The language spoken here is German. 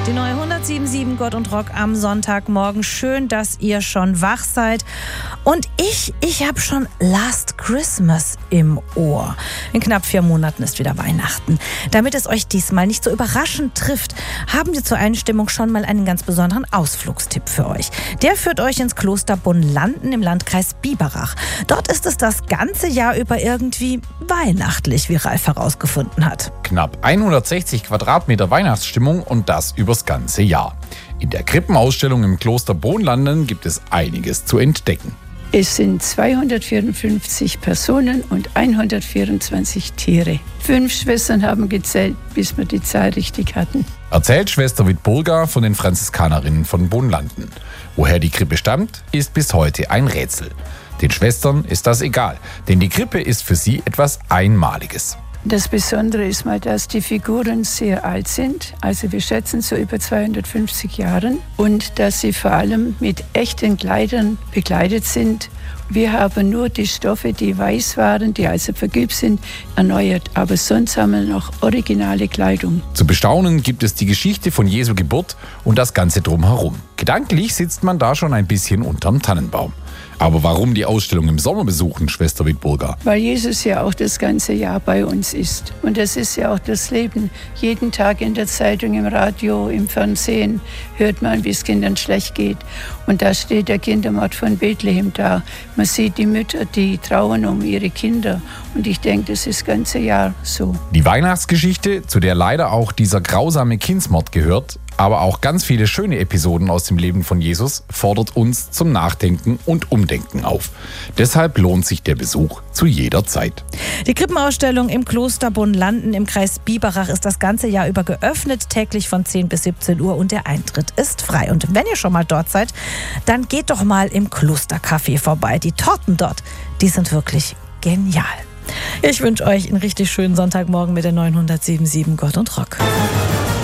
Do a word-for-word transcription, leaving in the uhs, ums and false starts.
Die neue hundertsieben Gott und Rock am Sonntagmorgen. Schön, dass ihr schon wach seid. Und ich, ich habe schon Last Christmas im Ohr. In knapp vier Monaten ist wieder Weihnachten. Damit es euch diesmal nicht so überraschend trifft, haben wir zur Einstimmung schon mal einen ganz besonderen Ausflugstipp für euch. Der führt euch ins Kloster Bonlanden im Landkreis Biberach. Dort ist es das ganze Jahr über irgendwie weihnachtlich, wie Ralf herausgefunden hat. Knapp hundertsechzig Quadratmeter Weihnachtsstimmung und das übers ganze Jahr. In der Krippenausstellung im Kloster Bonlanden gibt es einiges zu entdecken. Es sind zweihundertvierundfünfzig Personen und hundertvierundzwanzig Tiere. Fünf Schwestern haben gezählt, bis wir die Zahl richtig hatten. Erzählt Schwester Wittburger von den Franziskanerinnen von Bonlanden. Woher die Krippe stammt, ist bis heute ein Rätsel. Den Schwestern ist das egal, denn die Krippe ist für sie etwas Einmaliges. Das Besondere ist mal, dass die Figuren sehr alt sind, also wir schätzen so über zweihundertfünfzig Jahren, und dass sie vor allem mit echten Kleidern bekleidet sind. Wir haben nur die Stoffe, die weiß waren, die also vergilbt sind, erneuert, aber sonst haben wir noch originale Kleidung. Zu bestaunen gibt es die Geschichte von Jesu Geburt und das Ganze drumherum. Gedanklich sitzt man da schon ein bisschen unterm Tannenbaum. Aber warum die Ausstellung im Sommer besuchen, Schwester Wittburger? Weil Jesus ja auch das ganze Jahr bei uns ist. Und das ist ja auch das Leben. Jeden Tag in der Zeitung, im Radio, im Fernsehen hört man, wie es Kindern schlecht geht. Und da steht der Kindermord von Bethlehem da. Man sieht die Mütter, die trauern um ihre Kinder. Und ich denke, das ist das ganze Jahr so. Die Weihnachtsgeschichte, zu der leider auch dieser grausame Kindsmord gehört, aber auch ganz viele schöne Episoden aus dem Leben von Jesus, fordert uns zum Nachdenken und Umdenken auf. Deshalb lohnt sich der Besuch zu jeder Zeit. Die Krippenausstellung im Kloster Bonlanden im Kreis Biberach ist das ganze Jahr über geöffnet, täglich von zehn bis siebzehn Uhr, und der Eintritt ist frei. Und wenn ihr schon mal dort seid, dann geht doch mal im Klostercafé vorbei. Die Torten dort, die sind wirklich genial. Ich wünsche euch einen richtig schönen Sonntagmorgen mit der neuen hundertsieben Komma sieben Gott und Rock.